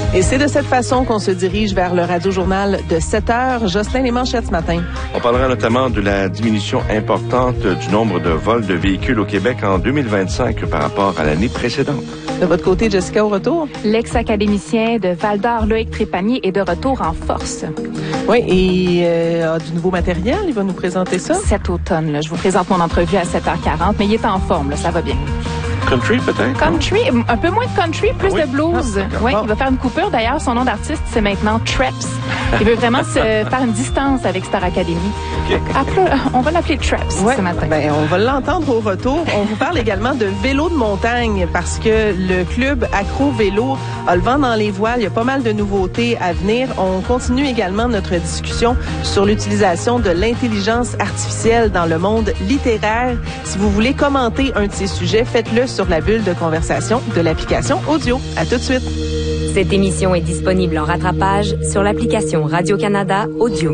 Et c'est de cette façon qu'on se dirige vers le radio-journal de 7 heures. Jocelyn, les manchettes ce matin. On parlera notamment de la diminution importante du nombre de vols de véhicules au Québec en 2025 par rapport à l'année précédente. De votre côté, Jessica, au retour? L'ex-académicien de Val-d'Or, Loïc Trépanier, est de retour en force. Oui, et a du nouveau matériel. Il va nous présenter ça. Cet automne, là, je vous présente mon entrevue à 7h40, mais il est en forme, là, ça va bien. Country, peut-être? Country, un peu moins de country, plus de blues. Oui, il va faire une coupure. D'ailleurs, son nom d'artiste, c'est maintenant Traps. Il veut vraiment se faire une distance avec Star Academy. Okay. On va l'appeler Traps ce matin. Ben, on va l'entendre au retour. On vous parle également de vélo de montagne parce que le club Accro Vélo a le vent dans les voiles. Il y a pas mal de nouveautés à venir. On continue également notre discussion sur l'utilisation de l'intelligence artificielle dans le monde littéraire. Si vous voulez commenter un de ces sujets, faites-le sur la bulle de conversation de l'application audio. À tout de suite. Cette émission est disponible en rattrapage sur l'application Radio-Canada Audio.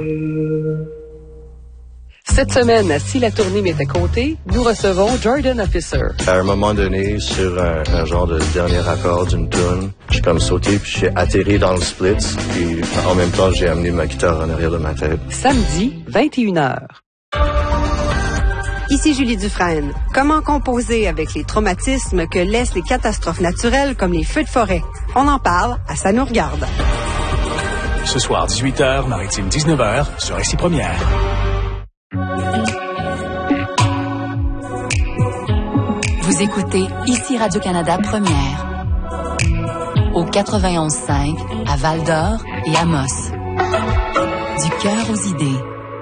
Cette semaine, à Si la tournée m'était comptée, nous recevons Jordan Officer. À un moment donné, sur un genre de dernier accord d'une tune, j'ai comme sauté puis j'ai atterri dans le split. Puis en même temps, j'ai amené ma guitare en arrière de ma tête. Samedi, 21h. Ici Julie Dufresne. Comment composer avec les traumatismes que laissent les catastrophes naturelles comme les feux de forêt? On en parle à Ça nous regarde. Ce soir, 18h, Maritime 19h, sur Ici Première. Vous écoutez Ici Radio-Canada Première. Au 91.5, à Val-d'Or et à Moss. Du cœur aux idées.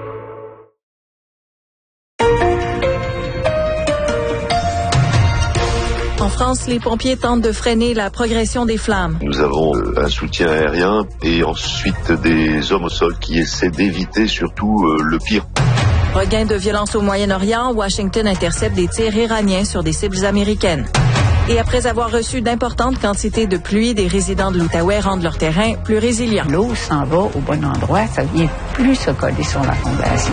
En France, les pompiers tentent de freiner la progression des flammes. Nous avons un soutien aérien et ensuite des hommes au sol qui essaient d'éviter surtout le pire. Regain de violence au Moyen-Orient, Washington intercepte des tirs iraniens sur des cibles américaines. Et après avoir reçu d'importantes quantités de pluie, des résidents de l'Outaouais rendent leur terrain plus résilient. L'eau s'en va au bon endroit, ça vient plus se coller sur la fondation.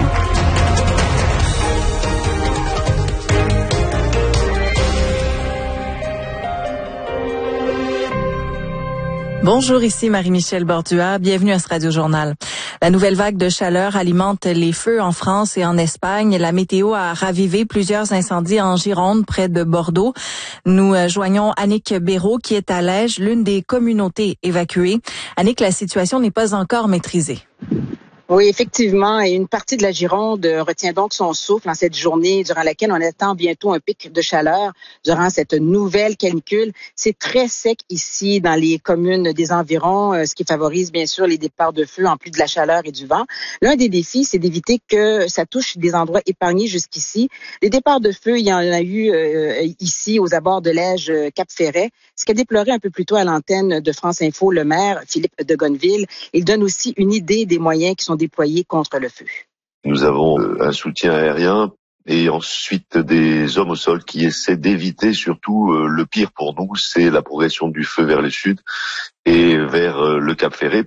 Bonjour, ici Marie-Michel Bordua. Bienvenue à ce Radio-Journal. La nouvelle vague de chaleur alimente les feux en France et en Espagne. La météo a ravivé plusieurs incendies en Gironde, près de Bordeaux. Nous joignons Annick Béraud, qui est à Lège, l'une des communautés évacuées. Annick, la situation n'est pas encore maîtrisée. Oui, effectivement, et une partie de la Gironde retient donc son souffle en cette journée durant laquelle on attend bientôt un pic de chaleur durant cette nouvelle canicule. C'est très sec ici dans les communes des environs, ce qui favorise bien sûr les départs de feu en plus de la chaleur et du vent. L'un des défis, c'est d'éviter que ça touche des endroits épargnés jusqu'ici. Les départs de feu, il y en a eu ici aux abords de Lège, Cap-Ferret, ce qu'a déploré un peu plus tôt à l'antenne de France Info le maire Philippe de Gonneville. Il donne aussi une idée des moyens qui sont déployés contre le feu. Nous avons un soutien aérien et ensuite des hommes au sol qui essaient d'éviter surtout le pire pour nous, c'est la progression du feu vers le sud et vers le Cap-Ferret.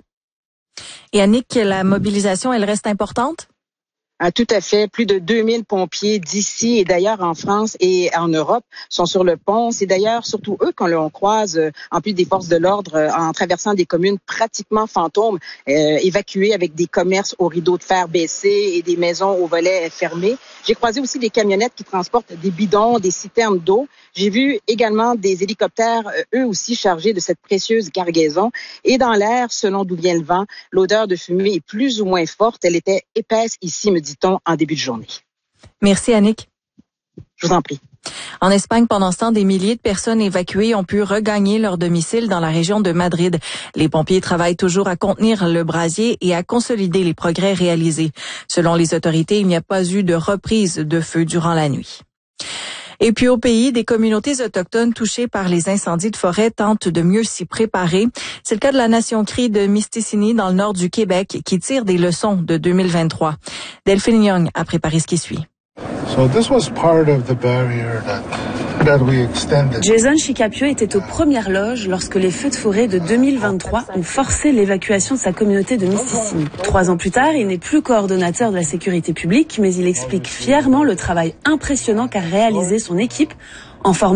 Et Annick, la mobilisation, elle reste importante? Ah, tout à fait. Plus de 2000 pompiers d'ici et d'ailleurs en France et en Europe sont sur le pont. C'est d'ailleurs surtout eux qu'on croise, en plus des forces de l'ordre, en traversant des communes pratiquement fantômes, évacuées avec des commerces aux rideaux de fer baissés et des maisons aux volets fermés. J'ai croisé aussi des camionnettes qui transportent des bidons, des citernes d'eau. J'ai vu également des hélicoptères, eux aussi chargés de cette précieuse cargaison. Et dans l'air, selon d'où vient le vent, l'odeur de fumée est plus ou moins forte. Elle était épaisse ici, me dit-on, en début de journée. Merci, Annick. Je vous en prie. En Espagne, pendant ce temps, des milliers de personnes évacuées ont pu regagner leur domicile dans la région de Madrid. Les pompiers travaillent toujours à contenir le brasier et à consolider les progrès réalisés. Selon les autorités, il n'y a pas eu de reprise de feu durant la nuit. Et puis au pays, des communautés autochtones touchées par les incendies de forêt tentent de mieux s'y préparer. C'est le cas de la Nation Cri de Mistassini dans le nord du Québec qui tire des leçons de 2023. Delphine Young a préparé ce qui suit. So this was part of the barrier that we extended. Jason Chicapio était aux premières loges lorsque les feux de forêt de 2023 ont forcé l'évacuation de sa communauté de Mistassini. 3 ans plus tard, il n'est plus coordonnateur de la sécurité publique, mais il explique fièrement le travail impressionnant qu'a réalisé son équipe en formant